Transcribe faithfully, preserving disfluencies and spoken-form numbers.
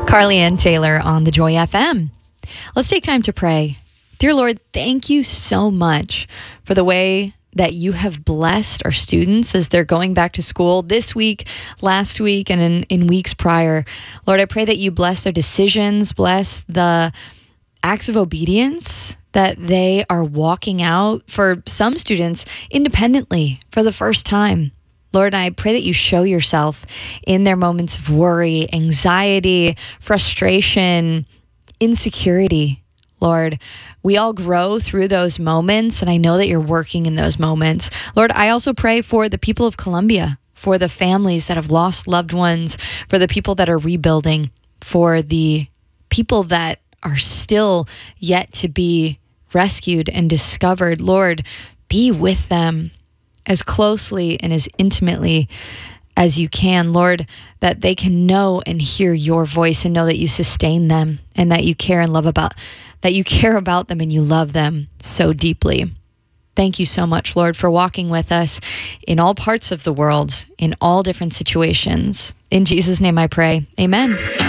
Carly Ann Taylor on the Joy F M. Let's take time to pray. Dear Lord, thank you so much for the way that you have blessed our students as they're going back to school this week, last week, and in, in weeks prior. Lord, I pray that you bless their decisions, bless the acts of obedience that they are walking out for some students independently for the first time. Lord, I pray that you show yourself in their moments of worry, anxiety, frustration, insecurity. Lord, we all grow through those moments, and I know that you're working in those moments. Lord, I also pray for the people of Colombia, for the families that have lost loved ones, for the people that are rebuilding, for the people that are still yet to be rescued and discovered. Lord, be with them as closely and as intimately as you can, Lord, that they can know and hear your voice and know that you sustain them and that you care and love about, that you care about them and you love them so deeply. Thank you so much, Lord, for walking with us in all parts of the world, in all different situations. In Jesus' name I pray. Amen.